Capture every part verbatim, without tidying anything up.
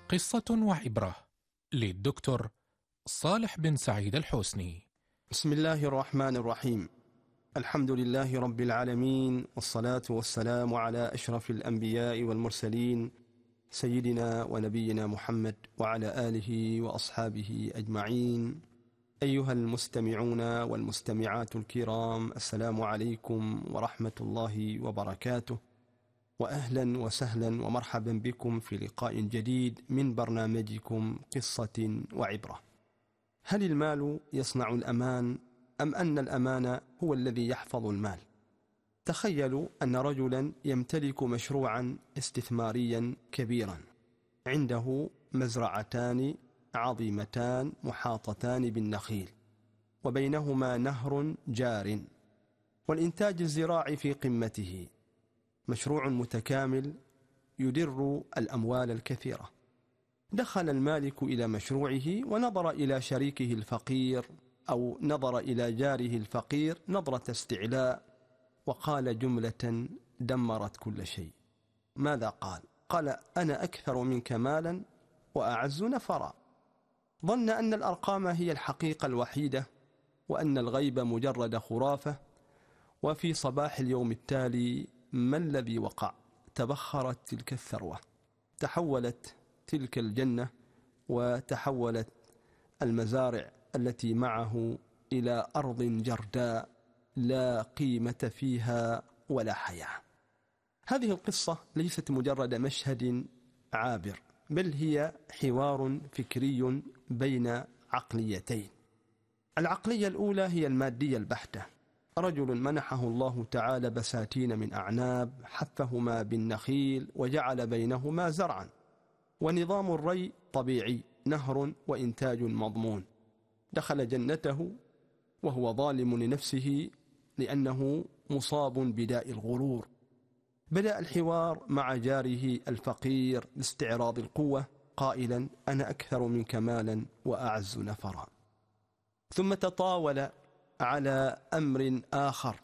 قصة وعبرة للدكتور صالح بن سعيد الحسني. بسم الله الرحمن الرحيم. الحمد لله رب العالمين، والصلاة والسلام على أشرف الأنبياء والمرسلين سيدنا ونبينا محمد وعلى آله وأصحابه أجمعين. أيها المستمعون والمستمعات الكرام، السلام عليكم ورحمة الله وبركاته، وأهلا وسهلا ومرحبا بكم في لقاء جديد من برنامجكم قصة وعبرة. هل المال يصنع الأمان أم أن الأمان هو الذي يحفظ المال؟ تخيلوا أن رجلا يمتلك مشروعا استثماريا كبيرا، عنده مزرعتان عظيمتان محاطتان بالنخيل، وبينهما نهر جار، والإنتاج الزراعي في قمته، مشروع متكامل يدر الأموال الكثيرة. دخل المالك إلى مشروعه ونظر إلى شريكه الفقير أو نظر إلى جاره الفقير نظرة استعلاء، وقال جملة دمرت كل شيء. ماذا قال؟ قال: أنا أكثر منك مالا وأعز نفرا. ظن أن الأرقام هي الحقيقة الوحيدة، وأن الغيب مجرد خرافة. وفي صباح اليوم التالي ما الذي وقع؟ تبخرت تلك الثروة، تحولت تلك الجنة وتحولت المزارع التي معه إلى أرض جرداء لا قيمة فيها ولا حياة. هذه القصة ليست مجرد مشهد عابر، بل هي حوار فكري بين عقليتين. العقلية الأولى هي المادية البحتة. رجل منحه الله تعالى بساتين من أعناب، حفهما بالنخيل وجعل بينهما زرعا، ونظام الري طبيعي، نهر وإنتاج مضمون. دخل جنته وهو ظالم لنفسه لأنه مصاب بداء الغرور. بدأ الحوار مع جاره الفقير باستعراض القوة قائلا: أنا أكثر منك مالا وأعز نفرا. ثم تطاول على أمر آخر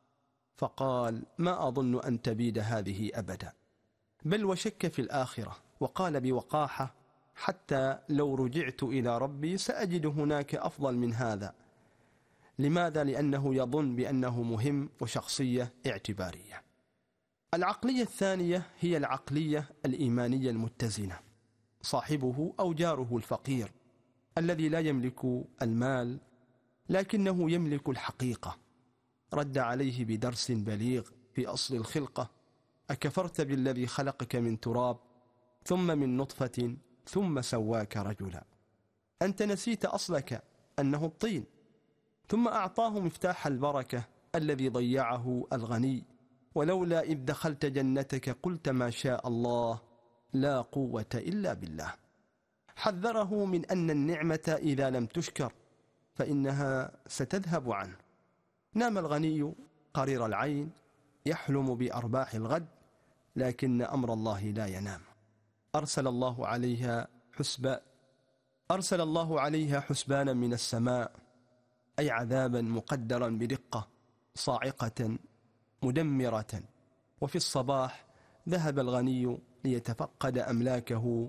فقال: ما أظن أن تبيد هذه أبدا، بل وشك في الآخرة، وقال بوقاحة: حتى لو رجعت إلى ربي سأجد هناك أفضل من هذا. لماذا؟ لأنه يظن بأنه مهم وشخصية اعتبارية. العقلية الثانية هي العقلية الإيمانية المتزنة. صاحبه أو جاره الفقير الذي لا يملك المال لكنه يملك الحقيقة، رد عليه بدرس بليغ في أصل الخلقة: أكفرت بالذي خلقك من تراب ثم من نطفة ثم سواك رجلا؟ أنت نسيت أصلك أنه الطين. ثم أعطاه مفتاح البركة الذي ضيعه الغني: ولولا إذ دخلت جنتك قلت ما شاء الله لا قوة إلا بالله. حذره من أن النعمة إذا لم تشكر فإنها ستذهب عنه. نام الغني قرير العين يحلم بأرباح الغد، لكن أمر الله لا ينام. أرسل الله عليها حسبا أرسل الله عليها حسبانا من السماء، أي عذابا مقدرا بدقة صاعقة مدمرة. وفي الصباح ذهب الغني ليتفقد أملاكه،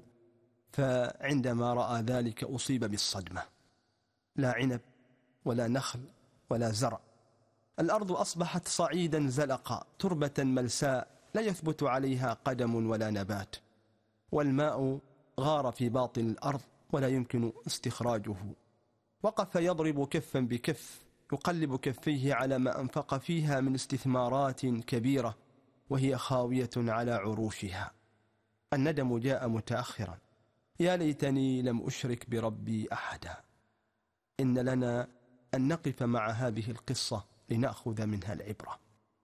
فعندما رأى ذلك أصيب بالصدمة. لا عنب ولا نخل ولا زرع، الأرض أصبحت صعيدا زلقا، تربة ملساء لا يثبت عليها قدم ولا نبات، والماء غار في باطن الأرض ولا يمكن استخراجه. وقف يضرب كفا بكف، يقلب كفيه على ما أنفق فيها من استثمارات كبيرة وهي خاوية على عروشها. الندم جاء متأخرا: يا ليتني لم أشرك بربي أحدا. إن لنا أن نقف مع هذه القصة لنأخذ منها العبرة.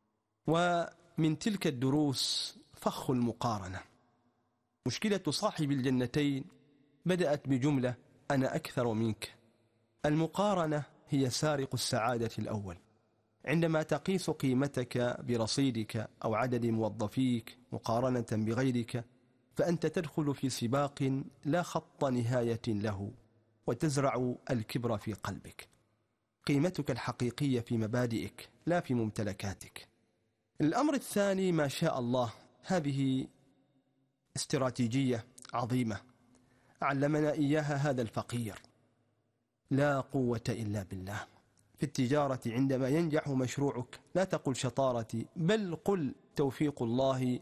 ومن تلك الدروس فخ المقارنة. مشكلة صاحب الجنتين بدأت بجملة: أنا أكثر منك. المقارنة هي سارق السعادة الأول. عندما تقيس قيمتك برصيدك أو عدد موظفيك مقارنة بغيرك، فأنت تدخل في سباق لا خط نهاية له، وتزرع الكبر في قلبك. قيمتك الحقيقية في مبادئك لا في ممتلكاتك. الأمر الثاني ما شاء الله. هذه استراتيجية عظيمة. علمنا إياها هذا الفقير. لا قوة إلا بالله. في التجارة عندما ينجح مشروعك لا تقل شطارتي، بل قل توفيق الله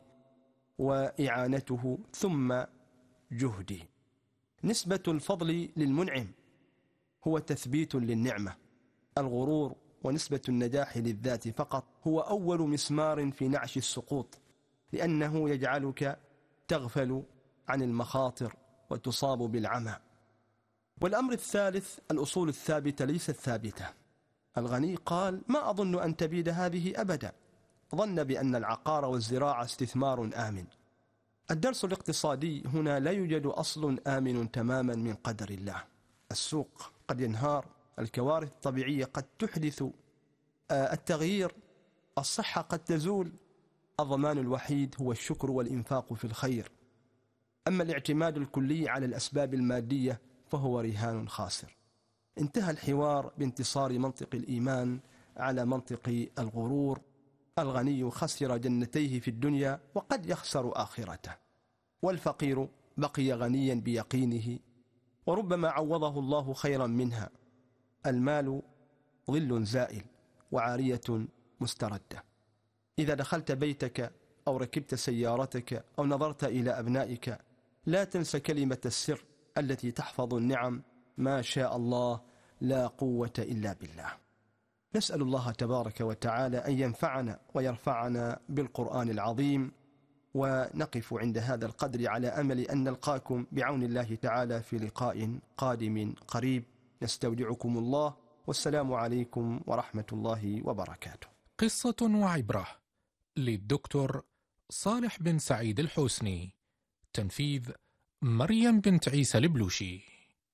وإعانته ثم جهدي. نسبة الفضل للمنعم هو تثبيت للنعمة. الغرور ونسبة النجاح للذات فقط هو أول مسمار في نعش السقوط، لأنه يجعلك تغفل عن المخاطر وتصاب بالعمى. والأمر الثالث، الأصول الثابتة ليست ثابتة. الغني قال: ما أظن أن تبيد هذه أبدا. ظن بأن العقار والزراعة استثمار آمن. الدرس الاقتصادي هنا: لا يوجد أصل آمن تماما من قدر الله. السوق قد ينهار، الكوارث الطبيعية قد تحدث التغيير، الصحة قد تزول. الضمان الوحيد هو الشكر والإنفاق في الخير. أما الاعتماد الكلي على الأسباب المادية فهو رهان خاسر. انتهى الحوار بانتصار منطق الإيمان على منطق الغرور. الغني خسر جنتيه في الدنيا وقد يخسر آخرته، والفقير بقي غنيا بيقينه وربما عوضه الله خيرا منها. المال ظل زائل وعارية مستردة. إذا دخلت بيتك أو ركبت سيارتك أو نظرت إلى أبنائك لا تنس كلمة السر التي تحفظ النعم: ما شاء الله لا قوة إلا بالله. نسأل الله تبارك وتعالى أن ينفعنا ويرفعنا بالقرآن العظيم، ونقف عند هذا القدر على أمل أن نلقاكم بعون الله تعالى في لقاء قادم قريب. نستودعكم الله، والسلام عليكم ورحمة الله وبركاته. قصة وعبرة للدكتور صالح بن سعيد الحوسني. تنفيذ مريم بنت عيسى البلوشي.